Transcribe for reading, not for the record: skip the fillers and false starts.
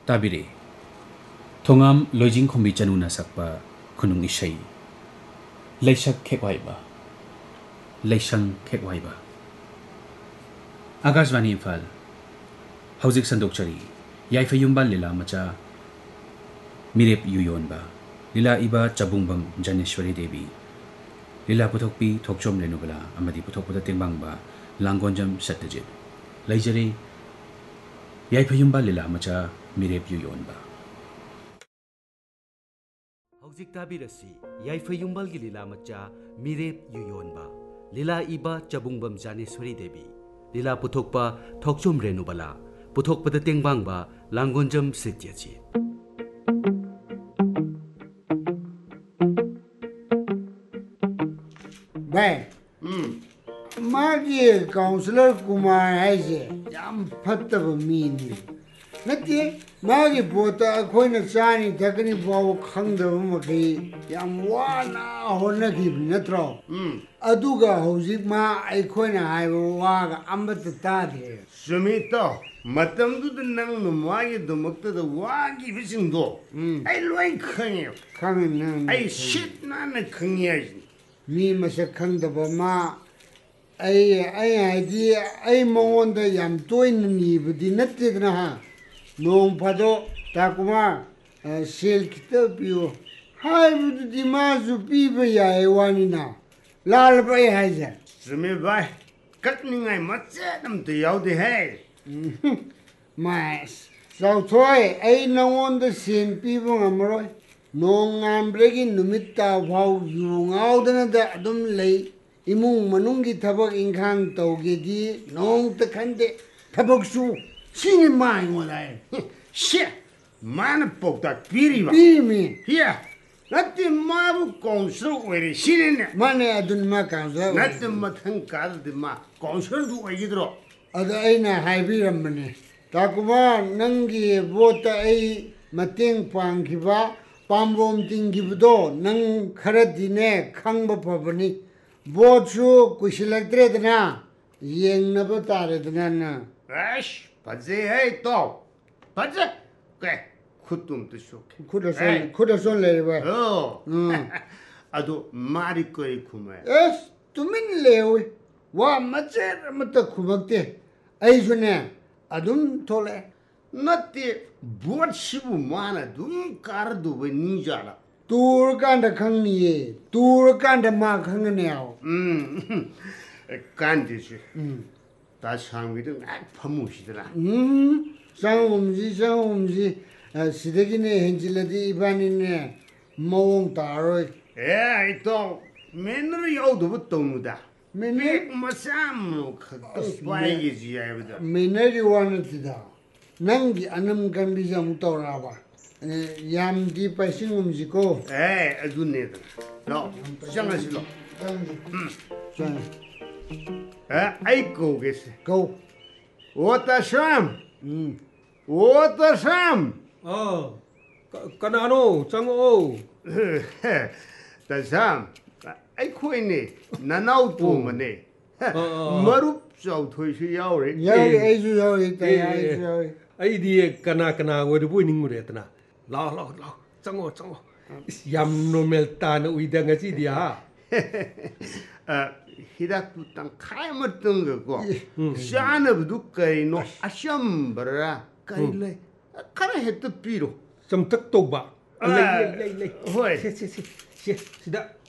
Tabire Thongam Lojing Khombi Chanuna Sakpa Khunung Ishai Leisak Khewaiba Leisang Khewaiba Akashvani Imphal Hauzik Sandokchari Yaifayumba Lila Macha Mirep Yuyonba Lila Iba Chabungbam Janeshwari Devi Lila Puthokpi Thokchom Renubala Amadi Puthokpuda Tingbangba Langonjam Satyajit Laijari Yaifayumba Lila Macha Mirep Yuyonba Hauzik tabirasi Yaifayumbal gi lila macha Mirep Yuyonba Lila iba Chabungbam Janeshwari Devi Lila puthokpa Thokchom Renubala Puthokpada Tengbangba Langonjam Satyajit Bhai, Magi Councillor Kumar haise yam fattaba mini. Natti Magi bota akhoina chani thakani baw khangdaba makai yam wana honnakhibni natro. Aduga hauzik ma aikhoina haiba waga ambata tadre. Sumito matamdu nang numagi dumakta da wagi bisingdo. Ai loin khangyo. Khangin nang. Ai shit na khangya. Mi masak khangdaba ma ai mongonda yam toina nibudi nattidna ha. Nong pado takuma sel kita piyo. Hai budu di mazu piba ya ewani na. Lal bai haja. Sumi bai katningai macha nam to yaude hai. Mas sau thoi ai nangonda sen piba ngamroi. Nong ngambregi numitta phau yu ngaudana da adum lei. Imung manunggi thabak inkhang tawgedi nong ta khande thabak su singi mai ngodai. Shit mana pokta piriba. Pimi. Here. Natti mabu council were sinine. Mane adun ma council. Natti mathang kal de ma council du agidro. Ada aina haibiramane. Takuma nangi vota ai mateng pangkiba pambom tingibdo nang kharadine khangba pabani. Votu kushilagdredna yengnaba taredna na. Ash paze hai to. Paze. Okay. Kutum to shok. Kuda son lewe. Oh. Ado mari koi kuma. Es tumin lewe. Wa macher mata kumakte. Ai sune adum tole. Natti bot shibu mana dum kar du be ninjala. Tur kanda khangniye. Tur kanda ma khangneo. Kandi shi. Da sangwi de ak phamusidra. Sangumji sidagine henjiladi ibanine mawong taroi. Ai to menru yaudu bu tongmuda. Mene Masam khaspai gi ji ayabda. meneri wanatida. Nangi anam gambijam toraba. Yam di pasingumji ko. Adune da. No, sanga silo. Ai ko gese. Go. Ota sham. Ota sham. Kanano, chango. Ta sham. Ai khoi ne nanau to mane. Marup chau thoi shi yau re. Yari aisu yari tai aisu yari. Ai di kana wadu bu ning muretna. La. Chango. Yam no melta na uida ngasi dia. Hidak tang khai matang ko. Shana bu kai no asham bara kai le. Kara het piro. Samtak toba. Lei. Hoi. Sida.